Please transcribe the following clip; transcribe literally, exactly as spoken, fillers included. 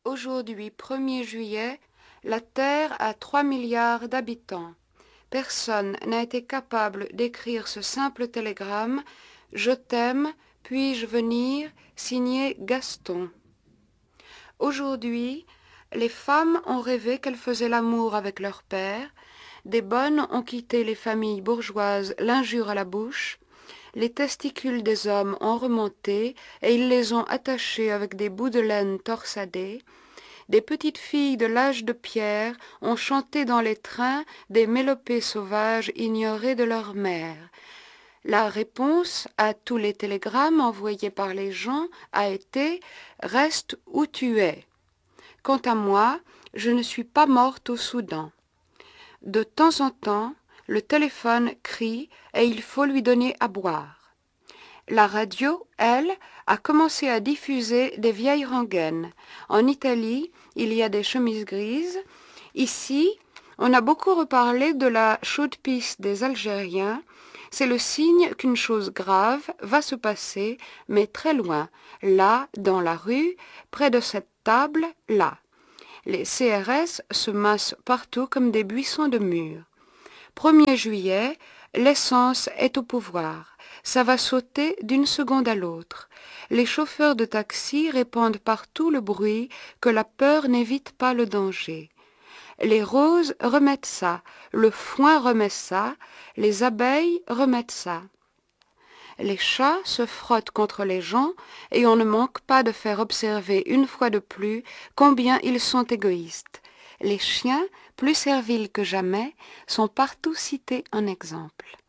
Aujourd'hui, premier juillet, la Terre a trois milliards d'habitants. Personne n'a été capable d'écrire ce simple télégramme « Je t'aime, puis-je venir ?» signé Gaston. Aujourd'hui, les femmes ont rêvé qu'elles faisaient l'amour avec leur père, des bonnes ont quitté les familles bourgeoises l'injure à la bouche, les testicules des hommes ont remonté et ils les ont attachés avec des bouts de laine torsadés, des petites filles de l'âge de pierre ont chanté dans les trains des mélopées sauvages ignorées de leur mère. La réponse à tous les télégrammes envoyés par les gens a été « Reste où tu es ». Quant à moi, je ne suis pas morte au Soudan. De temps en temps, le téléphone crie et il faut lui donner à boire. La radio, elle, a commencé à diffuser des vieilles rengaines. En Italie, il y a des chemises grises. Ici, on a beaucoup reparlé de la chaude pisse des Algériens. C'est le signe qu'une chose grave va se passer, mais très loin, là, dans la rue, près de cette table, là. Les C R S se massent partout comme des buissons de mûres. premier juillet, l'essence est au pouvoir. Ça va sauter d'une seconde à l'autre. Les chauffeurs de taxi répandent partout le bruit que la peur n'évite pas le danger. Les roses remettent ça, le foin remet ça, les abeilles remettent ça. Les chats se frottent contre les gens et on ne manque pas de faire observer une fois de plus combien ils sont égoïstes. Les chiens, plus serviles que jamais, sont partout cités en exemple.